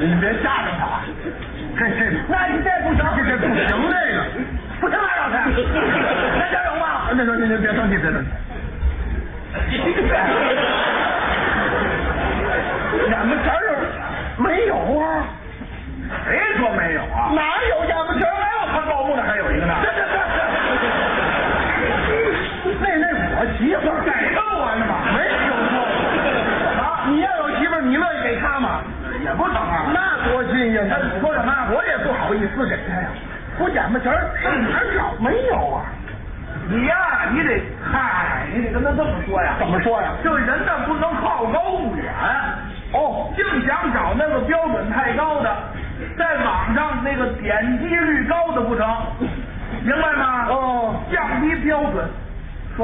你别吓着他，这不行，这不行，这个不行，拉倒去，那叫有吗？那说您别生气，别生气。眼巴前儿没有啊？谁说没有啊？哪有眼巴前儿还有看报幕的还有一个呢？那我媳妇儿改造完了吗？没有错啊！你要有媳妇儿，你乐意给她吗？也不成啊！那多新鲜！你说什么？我也不好意思给她呀。我眼巴前儿上哪儿找？没有啊！你呀，你得跟他这么说呀。怎么说呀？这人呢不能好高骛远。哦，净想找那个标准太高的，在网上那个点击率高的不成，明白吗？哦，降低标准。说，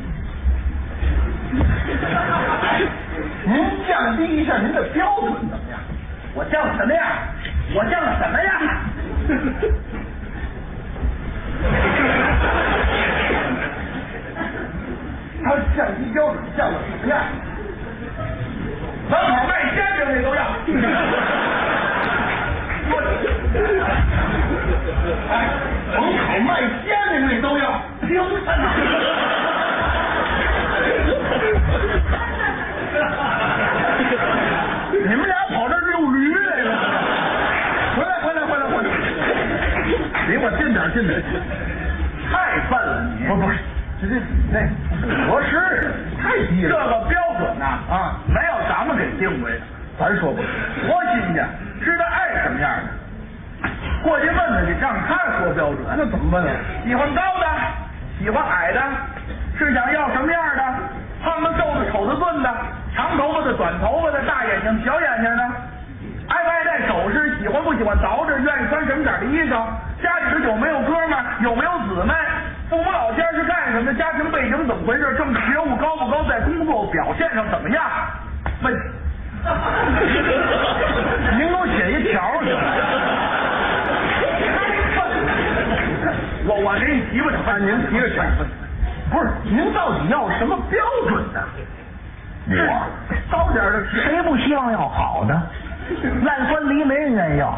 您降低一下您的标准怎么样？我降什么样？我降什么样？他降低标准降到什么样？门口卖煎饼那都要。哎，门口卖煎饼那都要，凭什么？你们俩跑这遛驴来了？回来！离我近点！太笨了你！不是。那合适，太低了。这个标准呐，没有咱们给定位的，咱说不准，多新鲜，知道爱什么样的。过去问他去，让他说标准，那怎么问啊？喜欢高的，喜欢矮的，是想要什么样的？胖的、瘦的、丑的、钝的，长头发的、短头发的，大眼睛、小眼睛的，爱不爱戴首饰，喜欢不喜欢捯饬，愿意穿什么点的衣裳，家里头有没有哥们儿，有没有姊妹？父母老家是干什么？家庭背景怎么回事？政治觉悟高不高？在工作表现上怎么样？问，您给我写一条去。我给你提吧，您提个条。不是，您到底要什么标准呢？我高点的，谁不希望要好的？烂酸梨没人愿意要。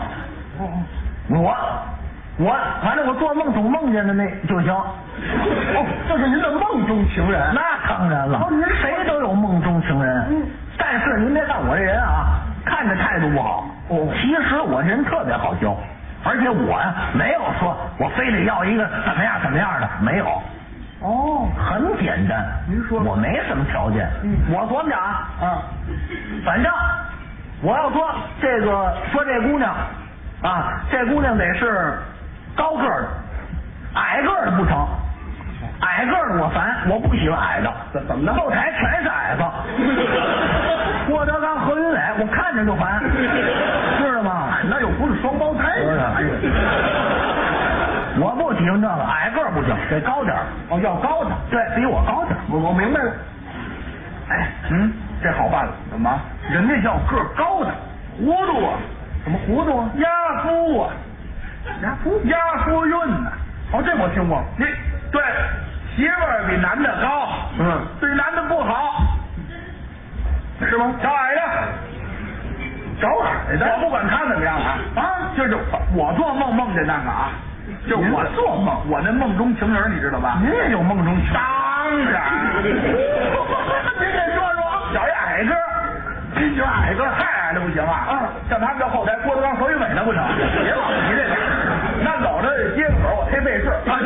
我反正我做梦总梦见的那就行。哦，这是您的梦中情人。那当然了，您谁都有梦中情人。但是您别看我这人啊，看着态度不好。其实我这人特别好交，而且我呀没有说我非得要一个怎么样的，没有。哦，很简单。您说，我没什么条件。我琢磨着啊，反正我要说这姑娘啊，这姑娘得是高个的，矮个的不成。矮个的我烦，我不喜欢矮的。怎么的？后台全是矮子。郭德纲、何云伟，我看着就烦，知道吗？那又不是双胞胎。我不喜欢这个，矮个不行，得高点。哦，要高的，对比我高点。我明白了。哎，这好办了。怎么？人家要个高的，糊涂啊？怎么糊涂啊？压夫啊！压夫运呢？哦，这我听过。你对媳妇儿比男的高，对男的不好，是吗？找矮的，找矮的，我不管他怎么样啊，就是我做梦梦见那个啊，就我做梦，我那梦中情人你知道吧？您也有梦中情人？当然。您得说说，找一矮个，真就矮个，太矮的不行啊！像他们这后台郭德纲、何云伟那不成，别老提这个。那走着接个口，我忒费事。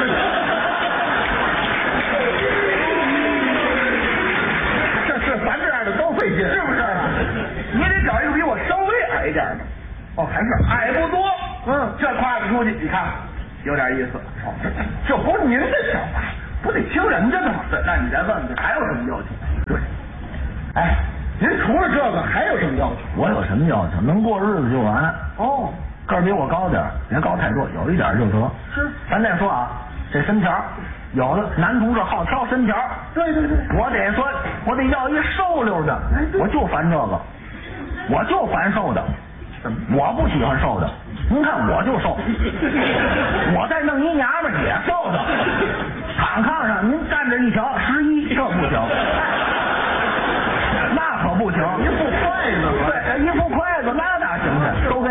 这是咱这样的都费劲，是不是？你得找一个比我稍微矮一点的。哦，还是矮不多。这跨着出去，你看有点意思。哦，这不是您的想法，不得听人家的吗？对，那你再问问还有什么要求？对，哎，您除了这个还有什么要求？我有什么要求？能过日子就完。哦。个儿比我高点，别高太多，有一点就得。是，咱再说啊，这身条，有的男同志好挑身条。对，我得说，我得要一瘦溜的，我就烦这个，我就烦瘦的，我不喜欢瘦的。您看我就瘦，我再弄一娘们也瘦的，躺炕上您站着一瞧11，这不行，那可不行，一副筷子，对，一副筷子那哪行去？都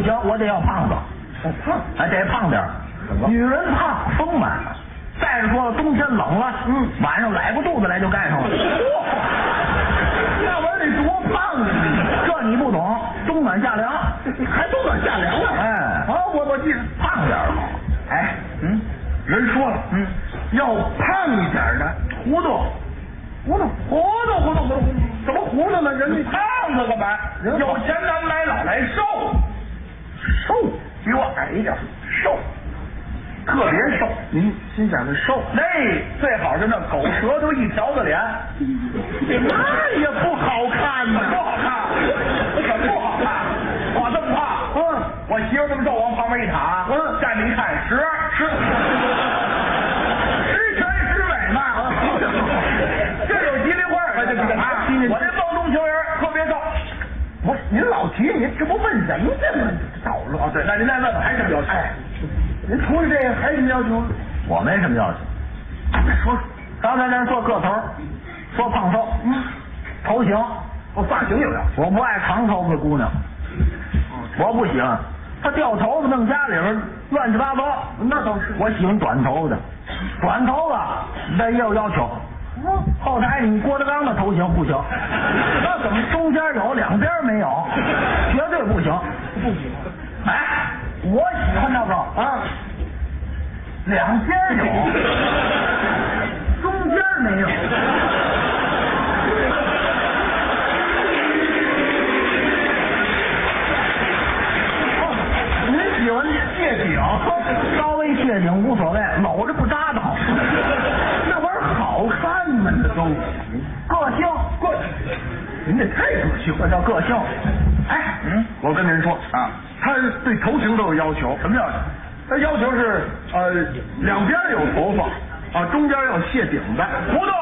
行，我得要胖子。 胖， 哎，得胖点。女人胖丰满。再者说了，冬天冷了，晚上来过肚子来就盖上了。 那玩意儿得多胖啊！ 这你不懂，冬暖夏凉， 还冬暖夏凉啊！ 哎， 好，我记着胖点好。 哎，人说了，要胖一点的糊涂，怎么糊涂呢？人家胖子干嘛？有钱难买老来瘦，比我矮一点，瘦。特别瘦，您心想的瘦，那最好是那狗舌头一条的脸，那也不好看呐，不好看，可不好看。我这么胖，我媳妇这么瘦，往旁边一躺，站着一看，十全十美嘛，这有吉利话吗？我这梦中情人特别瘦。不是您老提，您这不问人家吗？捣乱啊！对，那您再问问还是什么要求？哎，您除了这个还有什么要求？ 我没什么要求。 说说， 刚才咱说个头，说胖瘦，头型， 发型有要求。 我不爱长头发姑娘，我不喜欢。她掉头发弄家里边乱七八糟， 那倒是。 我喜欢短头的，短头发那也有要求。后台你郭德纲的头型不行，那怎么中间有两边没有？绝对不行， 不行。 哎，我喜欢那个两边有，中间没有。 您喜欢谢顶， 稍微谢顶无所谓，搂着不扎倒。 那玩意儿好看吗？这都个性， 您这太个性， 这叫个性。 哎，我跟您说啊，他对头型都有要求。什么要求？他要求是两边有头发中间要谢顶的。糊涂，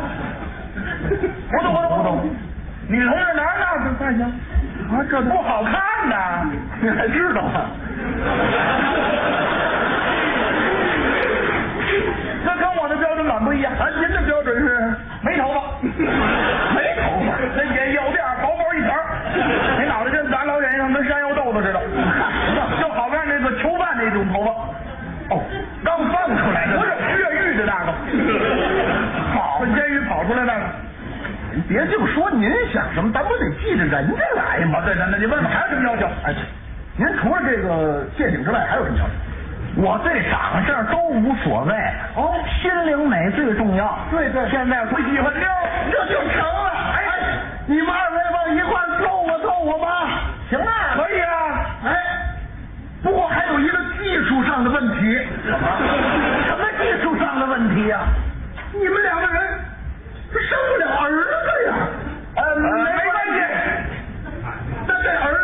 女同志哪是发型啊？这不好看呐！你还知道啊？这跟我的标准满不一样。您的标准是没头发，没头发，那也有点薄薄一条，你脑袋跟咱老脸上跟山药豆子似的，就好像那个囚犯那种头发。刚放出来的，不是越狱的那个，从监狱跑出来那个。你别净说您想什么，咱不得记着人家来吗？对，那你问问还有什么要求？哎，您除了这个谢顶之外，还有什么要求？ 我对长相都无所谓，心灵美最重要。 对， 现在不喜欢妞， 这就成了。哎，你们二位往一块凑合吧。行啊，可以啊。哎，不过还有一个技术上的问题。 什么技术上的问题呀？ 你们两个人生不了儿子呀。没关系。那这儿